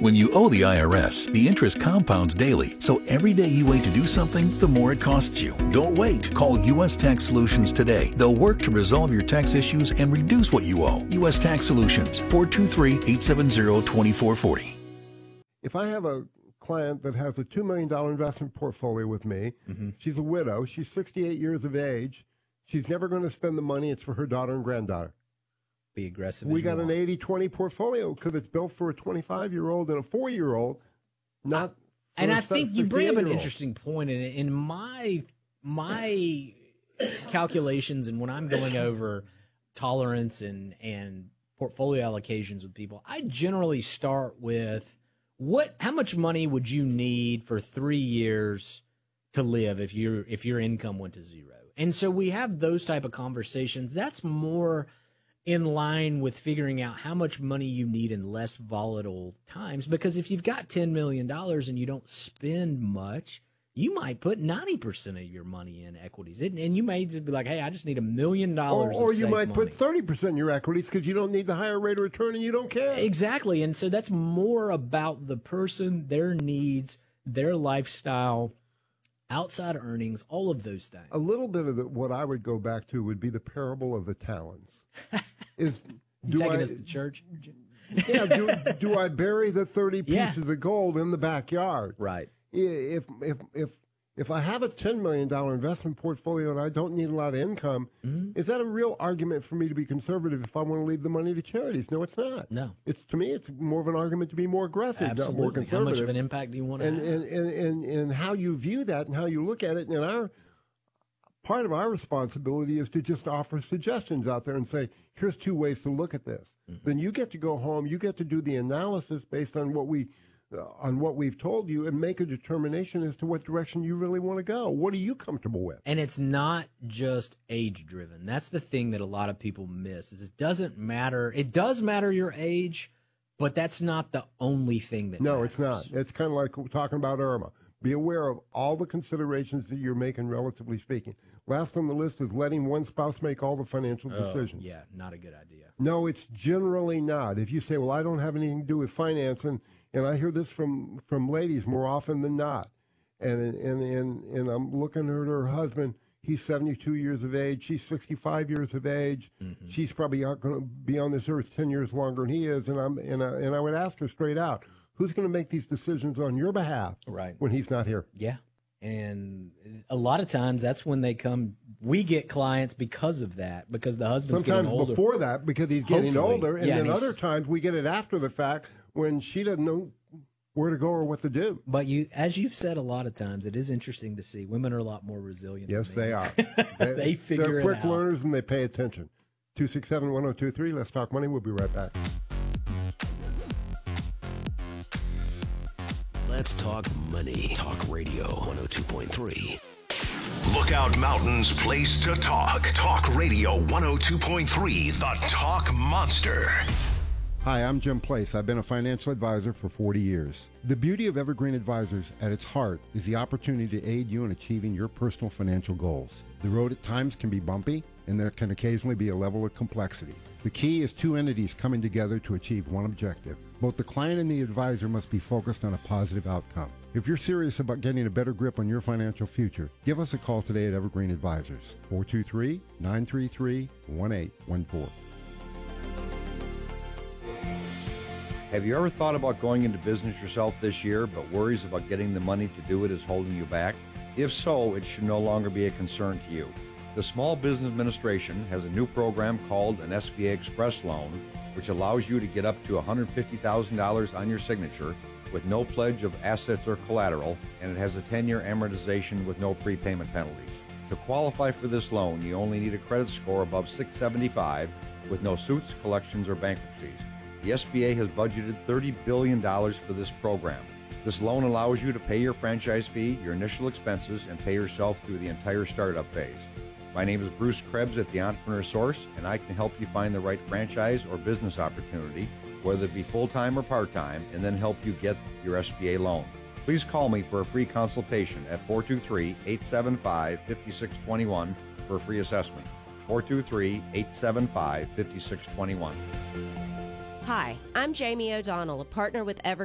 When you owe the IRS, the interest compounds daily, so every day you wait to do something, the more it costs you. Don't wait. Call U.S. Tax Solutions today. They'll work to resolve your tax issues and reduce what you owe. U.S. Tax Solutions, 423-870-2440. If I have a client that has a $2 million investment portfolio with me, she's a widow, she's 68 years of age, she's never going to spend the money, it's for her daughter and granddaughter. Be aggressive. We got an 80-20 portfolio because it's built for a 25-year-old and a 4-year-old, not. And I think you bring up an interesting point. In my calculations, and when I'm going over tolerance and portfolio allocations with people, I generally start with how much money would you need for 3 years to live if your income went to zero? And so we have those type of conversations. That's more in line with figuring out how much money you need in less volatile times. Because if you've got $10 million and you don't spend much, you might put 90% of your money in equities. And you may just be like, hey, I just need $1 million or you might money. put 30% in your equities because you don't need the higher rate of return and you don't care. Exactly. And so that's more about the person, their needs, their lifestyle, outside earnings, all of those things. A little bit of what I would go back to would be the parable of the talents. Taking us to church? Yeah, do I bury the 30 pieces of gold in the backyard? Right. If I have a $10 million investment portfolio and I don't need a lot of income, is that a real argument for me to be conservative if I want to leave the money to charities? No, it's not. No. To me, it's more of an argument to be more aggressive, Absolutely. not more conservative. How much of an impact do you want to have? And how you view that and how you look at it. And part of our responsibility is to just offer suggestions out there and say, here's 2 ways to look at this. Then you get to go home, you get to do the analysis based on what we've told you and make a determination as to what direction you really want to go. What are you comfortable with? And it's not just age driven. That's the thing that a lot of people miss is it doesn't matter. It does matter your age, but that's not the only thing that matters. It's not. It's kind of like we're talking about Irma. Be aware of all the considerations that you're making, relatively speaking. Last on the list is letting one spouse make all the financial decisions. Yeah, not a good idea. No, it's generally not. If you say, well, I don't have anything to do with finance, and I hear this from ladies more often than not, and I'm looking at her husband, he's 72 years of age, she's 65 years of age, she's probably not going to be on this earth 10 years longer than he is, and I would ask her straight out, who's going to make these decisions on your behalf when he's not here? Yeah. And a lot of times that's when they come. We get clients because of that, because the husband's getting older. Sometimes before that, because he's getting older. And then other times we get it after the fact when she doesn't know where to go or what to do. But as you've said a lot of times, it is interesting to see. Women are a lot more resilient. Yes, than they are. They figure it out. They're quick learners and they pay attention. 267-1023. Let's talk money. We'll be right back. Let's talk money. Talk Radio 102.3. Lookout Mountain's place to talk. Talk Radio 102.3, the Talk Monster. Hi, I'm Jim Place. I've been a financial advisor for 40 years. The beauty of Evergreen Advisors at its heart is the opportunity to aid you in achieving your personal financial goals. The road at times can be bumpy, and there can occasionally be a level of complexity. The key is 2 entities coming together to achieve one objective. Both the client and the advisor must be focused on a positive outcome. If you're serious about getting a better grip on your financial future, give us a call today at Evergreen Advisors, 423-933-1814. Have you ever thought about going into business yourself this year, but worries about getting the money to do it is holding you back? If so, it should no longer be a concern to you. The Small Business Administration has a new program called an SBA Express Loan, which allows you to get up to $150,000 on your signature with no pledge of assets or collateral, and it has a 10-year amortization with no prepayment penalties. To qualify for this loan, you only need a credit score above 675 with no suits, collections, or bankruptcies. The SBA has budgeted $30 billion for this program. This loan allows you to pay your franchise fee, your initial expenses, and pay yourself through the entire startup phase. My name is Bruce Krebs at the Entrepreneur Source, and I can help you find the right franchise or business opportunity, whether it be full-time or part-time, and then help you get your SBA loan. Please call me for a free consultation at 423-875-5621 for a free assessment. 423-875-5621. Hi, I'm Jamie O'Donnell, a partner with